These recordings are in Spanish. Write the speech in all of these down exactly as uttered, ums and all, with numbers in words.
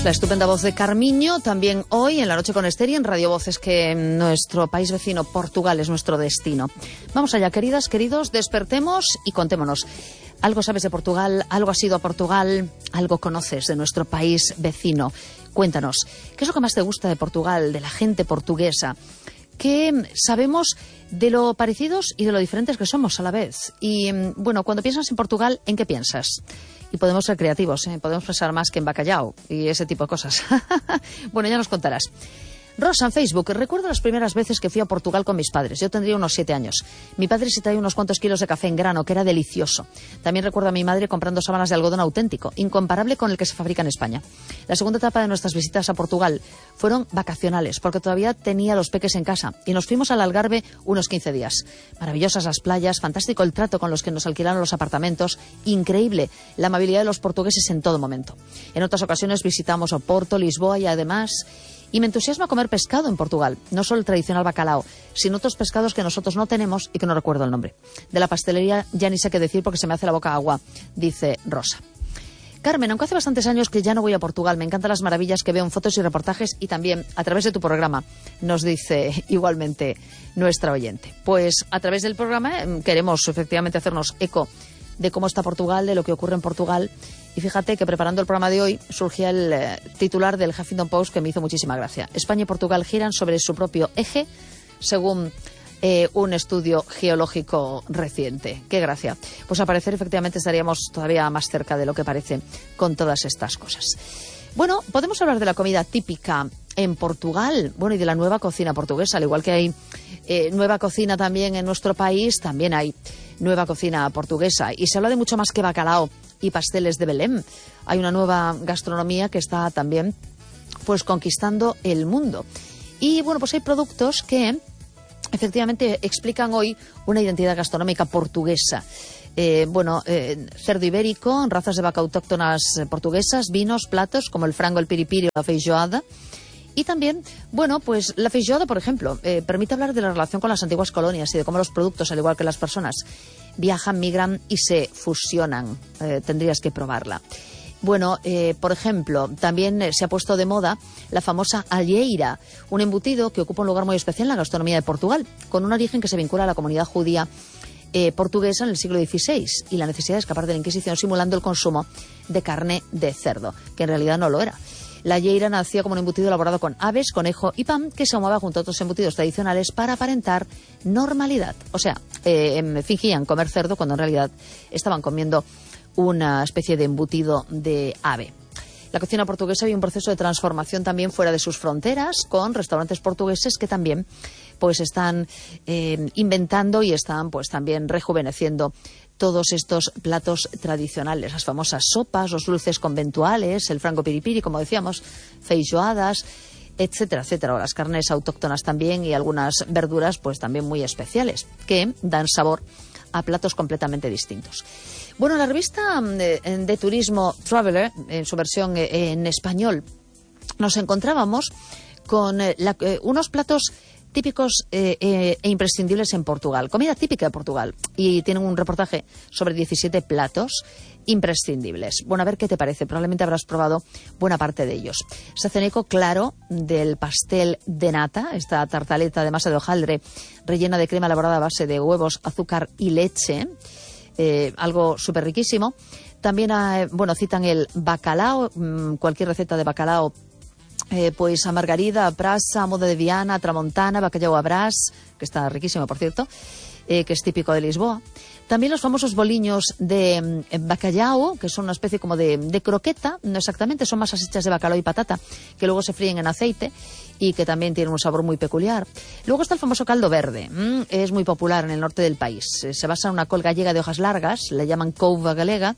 La estupenda voz de Carmiño, también hoy en La Noche con Esther y en Radio Voces, que nuestro país vecino Portugal es nuestro destino. Vamos allá, queridas, queridos, despertemos y contémonos. ¿Algo sabes de Portugal? ¿Algo has ido a Portugal? ¿Algo conoces de nuestro país vecino? Cuéntanos, ¿qué es lo que más te gusta de Portugal, de la gente portuguesa? ¿Qué sabemos de lo parecidos y de lo diferentes que somos a la vez? Y, bueno, cuando piensas en Portugal, ¿en qué piensas? Y podemos ser creativos, ¿eh? Podemos pensar más que en bacalao y ese tipo de cosas. Bueno, ya nos contarás. Rosa en Facebook: recuerdo las primeras veces que fui a Portugal con mis padres. Yo tendría unos siete años. Mi padre se traía unos cuantos kilos de café en grano, que era delicioso. También recuerdo a mi madre comprando sábanas de algodón auténtico, incomparable con el que se fabrica en España. La segunda etapa de nuestras visitas a Portugal fueron vacacionales, porque todavía tenía los peques en casa, y nos fuimos al Algarve unos quince días. Maravillosas las playas, fantástico el trato con los que nos alquilaron los apartamentos, increíble la amabilidad de los portugueses en todo momento. En otras ocasiones visitamos Oporto, Lisboa y además... Y me entusiasma comer pescado en Portugal, no solo el tradicional bacalao, sino otros pescados que nosotros no tenemos y que no recuerdo el nombre. De la pastelería ya ni sé qué decir porque se me hace la boca agua, dice Rosa. Carmen, aunque hace bastantes años que ya no voy a Portugal, me encantan las maravillas que veo en fotos y reportajes y también a través de tu programa, nos dice igualmente nuestra oyente. Pues a través del programa eh, queremos efectivamente hacernos eco de cómo está Portugal, de lo que ocurre en Portugal. Y fíjate que preparando el programa de hoy surgía el eh, titular del Huffington Post que me hizo muchísima gracia. España y Portugal giran sobre su propio eje, según eh, un estudio geológico reciente. ¡Qué gracia! Pues al parecer efectivamente estaríamos todavía más cerca de lo que parece con todas estas cosas. Bueno, podemos hablar de la comida típica en Portugal, bueno, y de la nueva cocina portuguesa. Al igual que hay eh, nueva cocina también en nuestro país, también hay nueva cocina portuguesa. Y se habla de mucho más que bacalao y pasteles de Belém. Hay una nueva gastronomía que está también pues conquistando el mundo. Y bueno, pues hay productos que efectivamente explican hoy una identidad gastronómica portuguesa. Eh, bueno, eh, cerdo ibérico, razas de vaca autóctonas portuguesas, vinos, platos como el frango, el piripiri o la feijoada. Y también, bueno, pues la feijoada, por ejemplo, eh, permite hablar de la relación con las antiguas colonias y de cómo los productos, al igual que las personas, viajan, migran y se fusionan. Eh, tendrías que probarla. Bueno, eh, por ejemplo, también eh, se ha puesto de moda la famosa alheira, un embutido que ocupa un lugar muy especial en la gastronomía de Portugal, con un origen que se vincula a la comunidad judía eh, portuguesa en el siglo dieciséis y la necesidad de escapar de la Inquisición simulando el consumo de carne de cerdo, que en realidad no lo era. La alheira nació como un embutido elaborado con aves, conejo y pan que se ahumaba junto a otros embutidos tradicionales para aparentar normalidad. O sea, eh, fingían comer cerdo cuando en realidad estaban comiendo una especie de embutido de ave. La cocina portuguesa vive un proceso de transformación también fuera de sus fronteras, con restaurantes portugueses que también pues están eh, inventando y están pues también rejuveneciendo todos estos platos tradicionales, las famosas sopas, los dulces conventuales, el frango piripiri, como decíamos, feijoadas, etcétera, etcétera, o las carnes autóctonas también y algunas verduras pues también muy especiales que dan sabor a platos completamente distintos. Bueno, la revista de, de turismo Traveller, en su versión en español, nos encontrábamos con la, unos platos típicos eh, eh, e imprescindibles en Portugal, comida típica de Portugal, y tienen un reportaje sobre diecisiete platos imprescindibles. Bueno, a ver qué te parece, probablemente habrás probado buena parte de ellos. Se hace eco, claro, del pastel de nata, esta tartaleta de masa de hojaldre rellena de crema elaborada a base de huevos, azúcar y leche, eh, algo súper riquísimo. También, eh, bueno, citan el bacalao, mmm, cualquier receta de bacalao, Eh, pues a margarida, a brasa, a modo de viana, a tramontana, bacalhau a brás, que está riquísimo, por cierto, eh, que es típico de Lisboa. También los famosos boliños de eh, bacalhau, que son una especie como de, de croqueta, no exactamente, son masas hechas de bacalao y patata, que luego se fríen en aceite y que también tienen un sabor muy peculiar. Luego está el famoso caldo verde, mm, es muy popular en el norte del país. Eh, se basa en una col gallega de hojas largas, la llaman couve galega,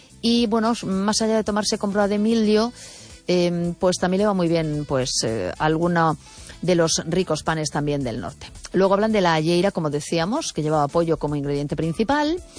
y bueno, más allá de tomarse con broa de milio, Eh, pues también le va muy bien pues eh, alguno de los ricos panes también del norte. Luego hablan de la alheira, como decíamos, que llevaba pollo como ingrediente principal.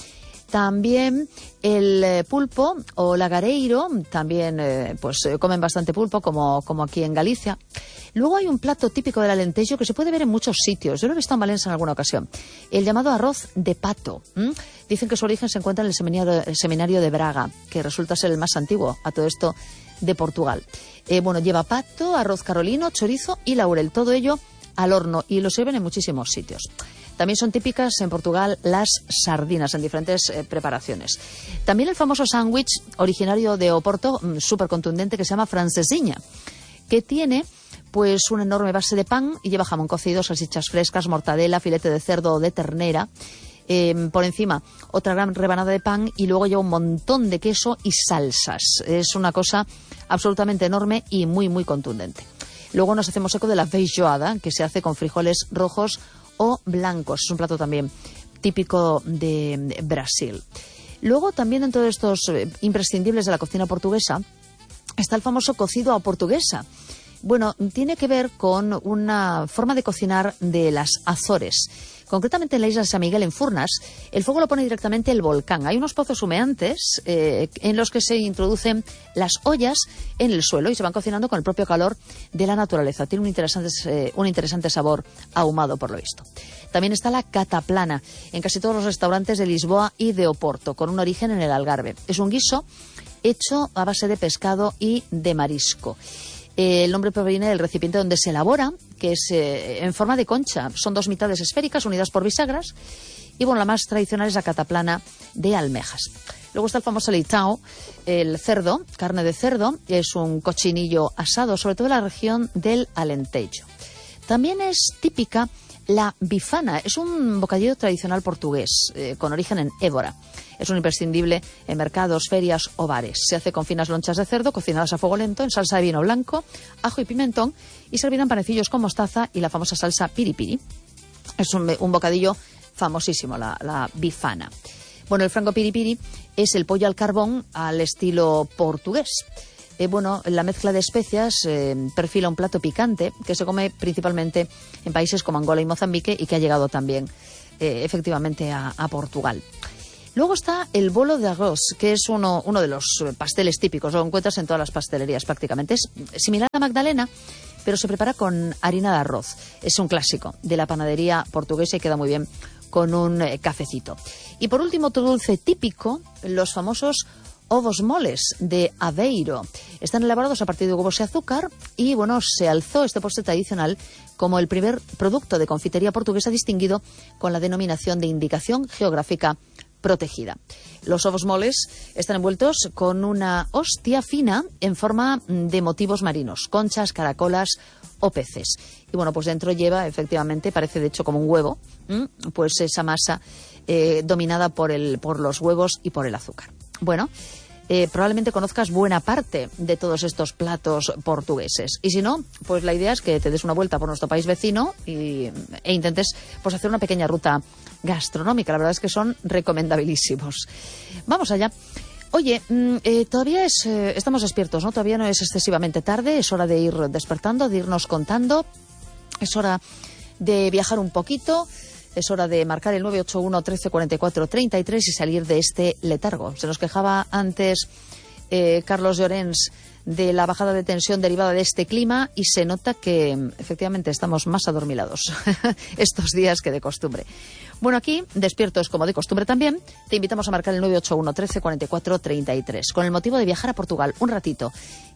También el eh, pulpo o lagareiro, también eh, pues eh, comen bastante pulpo, como, como aquí en Galicia. Luego hay un plato típico del Alentejo que se puede ver en muchos sitios. Yo lo he visto en Valencia en alguna ocasión. El llamado arroz de pato. ¿Mm? Dicen que su origen se encuentra en el seminario, el seminario de Braga, que resulta ser el más antiguo a todo esto de Portugal. Eh, bueno, lleva pato, arroz carolino, chorizo y laurel. Todo ello al horno y lo sirven en muchísimos sitios. También son típicas en Portugal las sardinas en diferentes eh, preparaciones. También el famoso sándwich originario de Oporto, mmm, súper contundente, que se llama francesinha, que tiene pues una enorme base de pan y lleva jamón cocido, salchichas frescas, mortadela, filete de cerdo o de ternera. Eh, por encima otra gran rebanada de pan y luego lleva un montón de queso y salsas. Es una cosa absolutamente enorme y muy, muy contundente. Luego nos hacemos eco de la feijoada, que se hace con frijoles rojos o blancos. Es un plato también típico de Brasil. Luego también dentro de estos imprescindibles de la cocina portuguesa está el famoso cocido a portuguesa. Bueno, tiene que ver con una forma de cocinar de las Azores. Concretamente en la isla de San Miguel, en Furnas, el fuego lo pone directamente el volcán. Hay unos pozos humeantes eh, en los que se introducen las ollas en el suelo y se van cocinando con el propio calor de la naturaleza. Tiene un interesante, eh, un interesante sabor ahumado, por lo visto. También está la cataplana, en casi todos los restaurantes de Lisboa y de Oporto, con un origen en el Algarve. Es un guiso hecho a base de pescado y de marisco. El nombre proviene del recipiente donde se elabora, que es eh, en forma de concha. Son dos mitades esféricas unidas por bisagras. Y bueno, la más tradicional es la cataplana de almejas. Luego está el famoso leitão, el cerdo, carne de cerdo. Es un cochinillo asado, sobre todo en la región del Alentejo. También es típica la bifana. Es un bocadillo tradicional portugués, eh, con origen en Évora. Es un imprescindible en mercados, ferias o bares. Se hace con finas lonchas de cerdo cocinadas a fuego lento en salsa de vino blanco, ajo y pimentón y servida en panecillos con mostaza y la famosa salsa piripiri. Es un, un bocadillo famosísimo, la, la bifana. Bueno, el frango piripiri es el pollo al carbón al estilo portugués. Eh, bueno, la mezcla de especias eh, perfila un plato picante que se come principalmente en países como Angola y Mozambique y que ha llegado también eh, efectivamente a, a Portugal. Luego está el bolo de arroz, que es uno, uno de los pasteles típicos, lo encuentras en todas las pastelerías prácticamente. Es similar a la magdalena, pero se prepara con harina de arroz. Es un clásico de la panadería portuguesa y queda muy bien con un eh, cafecito. Y por último, otro dulce típico, los famosos ovos moles de Aveiro. Están elaborados a partir de huevos y azúcar y, bueno, se alzó este postre tradicional como el primer producto de confitería portuguesa distinguido con la denominación de indicación geográfica protegida. Los ovos moles están envueltos con una hostia fina en forma de motivos marinos, conchas, caracolas o peces. Y bueno, pues dentro lleva, efectivamente, parece de hecho como un huevo, ¿m? pues esa masa eh, dominada por, el, por los huevos y por el azúcar. Bueno, eh, probablemente conozcas buena parte de todos estos platos portugueses. Y si no, pues la idea es que te des una vuelta por nuestro país vecino y, e intentes pues hacer una pequeña ruta gastronómica. La verdad es que son recomendabilísimos. Vamos allá. Oye, eh, todavía es, eh, estamos despiertos, ¿no? Todavía no es excesivamente tarde, es hora de ir despertando, de irnos contando, es hora de viajar un poquito, es hora de marcar el nueve ocho uno, trece, cuarenta y cuatro, treinta y tres y salir de este letargo. Se nos quejaba antes eh, Carlos Llorens de la bajada de tensión derivada de este clima y se nota que efectivamente estamos más adormilados estos días que de costumbre. Bueno, aquí, despiertos como de costumbre también, te invitamos a marcar el nueve ocho uno, trece, cuarenta y cuatro, treinta y tres con el motivo de viajar a Portugal un ratito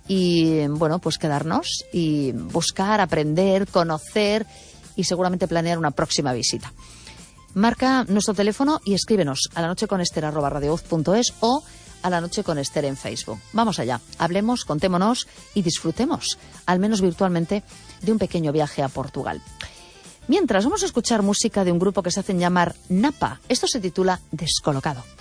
y, bueno, pues quedarnos y buscar, aprender, conocer y seguramente planear una próxima visita. Marca nuestro teléfono y escríbenos a la noche con ester arroba radiovoz punto es o a la noche con Ester en Facebook. Vamos allá, hablemos, contémonos y disfrutemos, al menos virtualmente, de un pequeño viaje a Portugal. Mientras, vamos a escuchar música de un grupo que se hacen llamar Napa. Esto se titula Descolocado.